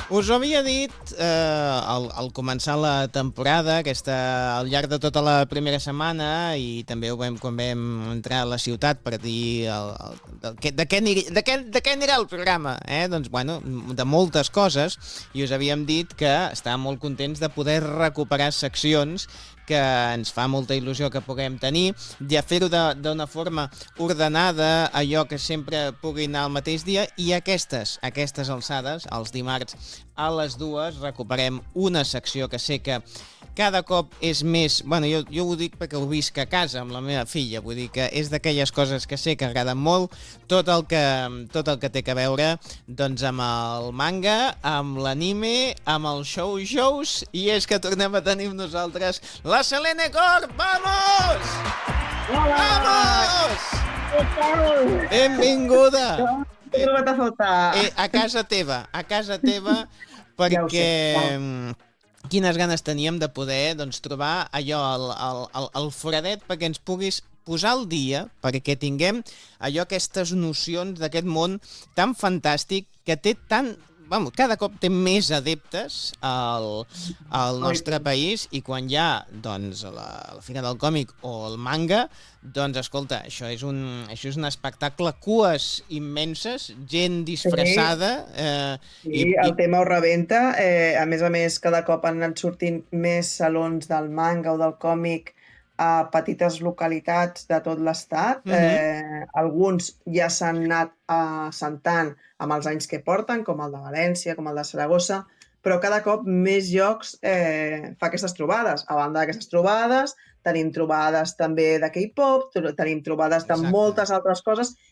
Us ho havia dit al començar la temporada, al llarg de tota la primera setmana, i també quan vam entrar a la ciutat per dir de què anirà el programa, doncs, bueno, de moltes coses, i us havíem dit que estàvem molt contents de poder recuperar seccions que ens fa molta il·lusió que puguem tenir, de fer-ho d'una forma ordenada, allò que sempre pugui anar al mateix dia, i aquestes alçades, els dimarts a les 2, recuperem una secció que sé que cada cop és més... Bueno, jo ho dic perquè ho visc a casa amb la meva filla, vull dir que és d'aquelles coses que sé que agraden molt, tot el que té que veure doncs amb el manga, amb l'anime, amb els shows, i és que tornem a tenir amb nosaltres la Selene Corb. ¡Vamos! Hola! ¡Vamos! Què tal? Benvinguda! T'he trobat a faltar. A casa teva, perquè... Quines ganes teníem de poder trobar allò, el foradet, perquè ens puguis posar al dia, perquè tinguem aquestes nocions d'aquest món tan fantàstic que té cada cop té més adeptes al nostre país, i quan hi ha la Fira del Còmic o el manga, doncs escolta, això és un espectacle, cues immenses, gent disfressada... Sí, el tema ho rebenta. A més, cada cop han anat sortint més salons del manga o del còmic a petites localitats de tot l'estat. Alguns ja s'han anat assentant amb els anys que porten, com el de València, com el de Saragossa, però cada cop més llocs fa aquestes trobades. A banda d'aquestes trobades, tenim trobades també de K-pop, tenim trobades de moltes altres coses,